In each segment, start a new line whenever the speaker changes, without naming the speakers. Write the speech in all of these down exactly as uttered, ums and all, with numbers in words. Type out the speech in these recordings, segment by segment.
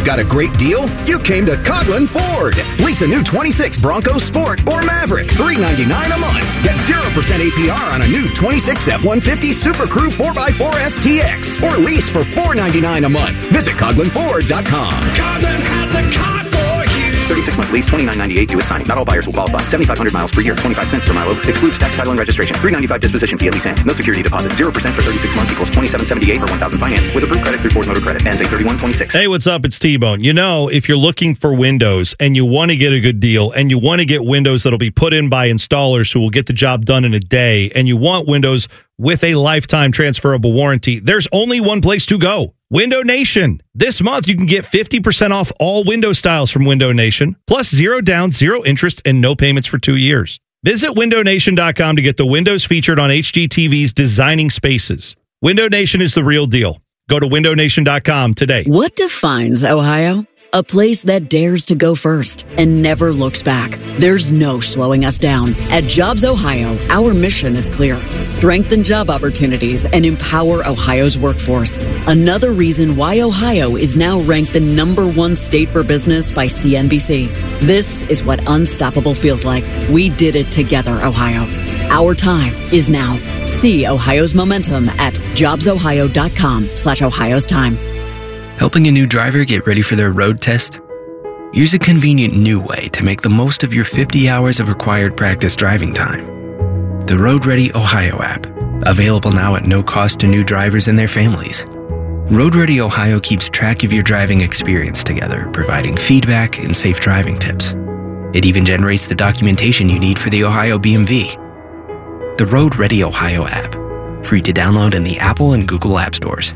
you got a great deal? You came to Coughlin Ford. Lease a new twenty-six Bronco Sport or Maverick, three ninety-nine a month. Get zero percent A P R on a new twenty-six F one fifty Super Crew four by four S T X or lease for four ninety-nine a month. Visit Coughlin Ford dot com.
Coughlin has the car for you.
thirty-six month lease, twenty-nine ninety-eight due at signing. Not all buyers will qualify. seventy-five hundred miles per year, twenty-five cents per mile over. Excludes tax, title, and registration. three ninety-five disposition fee at lease end. No security deposit. zero percent for thirty-six months equals twenty-seven seventy-eight for one thousand finance with approved credit through Ford Motor Credit. Ends eight thirty-one twenty-six.
Hey, what's up? It's T-Bone. You know, if you're looking for windows and you want to get a good deal and you want to get windows that'll be put in by installers who will get the job done in a day, and you want windows with a lifetime transferable warranty, there's only one place to go. Window Nation. This month, you can get fifty percent off all window styles from Window Nation, plus zero down, zero interest, and no payments for two years. Visit window nation dot com to get the windows featured on H G T V's Designing Spaces. Window Nation is the real deal. Go to window nation dot com today.
What defines Ohio? A place that dares to go first and never looks back. There's no slowing us down. At Jobs Ohio, our mission is clear. Strengthen job opportunities and empower Ohio's workforce. Another reason why Ohio is now ranked the number one state for business by C N B C. This is what unstoppable feels like. We did it together, Ohio. Our time is now. See Ohio's momentum at jobs ohio dot com slash Ohio's time.
Helping a new driver get ready for their road test? Use a convenient new way to make the most of your fifty hours of required practice driving time. The Road Ready Ohio app, available now at no cost to new drivers and their families. Road Ready Ohio keeps track of your driving experience together, providing feedback and safe driving tips. It even generates the documentation you need for the Ohio B M V. The Road Ready Ohio app, free to download in the Apple and Google App Stores.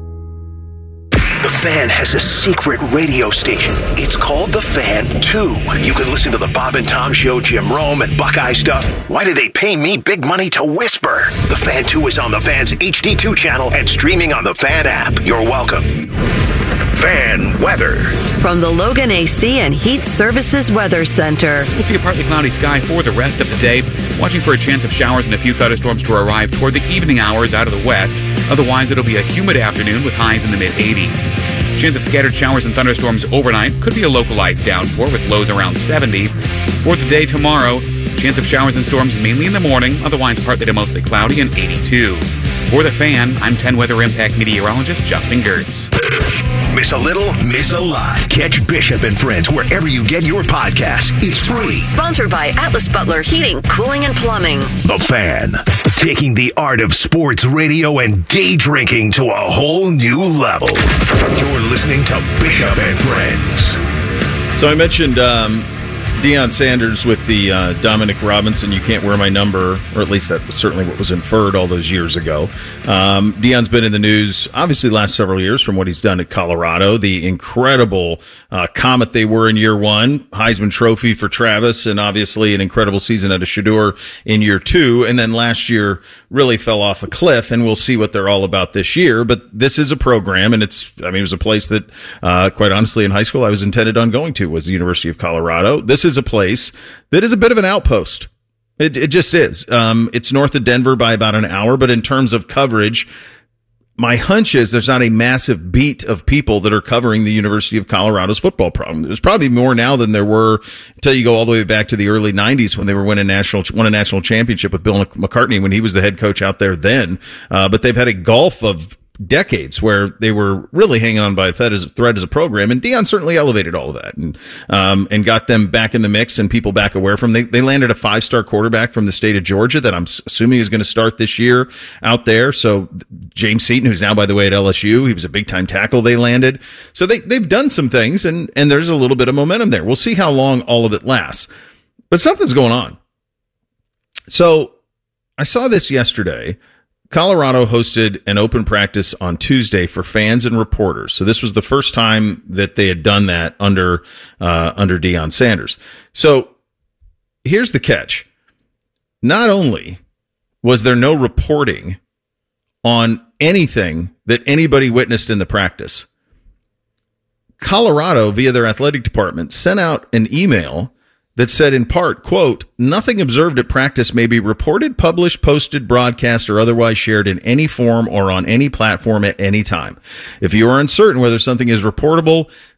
The Fan has a secret radio station. It's called The Fan two. You can listen to the Bob and Tom Show, Jim Rome, and Buckeye stuff. Why do they pay me big money to whisper? The Fan two is on the Fan's H D two channel and streaming on the Fan app. You're welcome. Fan weather.
From the Logan A C and Heat Services Weather Center.
We'll see a partly cloudy sky for the rest of the day. Watching for a chance of showers and a few thunderstorms to arrive toward the evening hours out of the west. Otherwise, it'll be a humid afternoon with highs in the mid-eighties. Chance of scattered showers and thunderstorms overnight. Could be a localized downpour with lows around seventy. For the day tomorrow, chance of showers and storms mainly in the morning. Otherwise, partly to mostly cloudy and eighty-two. For The Fan, I'm ten Weather Impact meteorologist Justin Gertz.
Miss a little, miss a lot. Catch Bishop and Friends wherever you get your podcasts. It's free.
Sponsored by Atlas Butler Heating, Cooling, and Plumbing.
The Fan, taking the art of sports radio and day drinking to a whole new level. You're listening to Bishop and Friends.
So I mentioned um, Deion Sanders with the uh, Dominic Robinson, you can't wear my number, or at least that was certainly what was inferred all those years ago. Um, Deion's been in the news, obviously, the last several years from what he's done at Colorado, the incredible uh, Comet they were in year one, Heisman Trophy for Travis, and obviously an incredible season at a Shedeur in year two, and then last year really fell off a cliff, and we'll see what they're all about this year. But this is a program, and it's, I mean, it was a place that, uh, quite honestly, in high school I was intended on going to, was the University of Colorado. This is a place that is a bit of an outpost. It, it just is. Um, it's north of Denver by about an hour, but in terms of coverage, my hunch is there's not a massive beat of people that are covering the University of Colorado's football program. There's probably more now than there were until you go all the way back to the early nineties when they were winning national, won a national championship with Bill McCartney when he was the head coach out there then. Uh, but they've had a gulf of decades where they were really hanging on by a thread as a, thread as a program, and Deion certainly elevated all of that and um, and got them back in the mix and people back aware from. They they landed a five star quarterback from the state of Georgia that I'm assuming is going to start this year out there. So James Seaton, who's now by the way at L S U, he was a big time tackle they landed. So they they've done some things, and and there's a little bit of momentum there. We'll see how long all of it lasts, but something's going on. So I saw this yesterday. Colorado hosted an open practice on Tuesday for fans and reporters. So this was the first time that they had done that under uh, under Deion Sanders. So here's the catch. Not only was there no reporting on anything that anybody witnessed in the practice, Colorado, via their athletic department, sent out an email that said in part, quote, nothing observed at practice may be reported, published, posted, broadcast, or otherwise shared in any form or on any platform at any time. If you are uncertain whether something is reportable,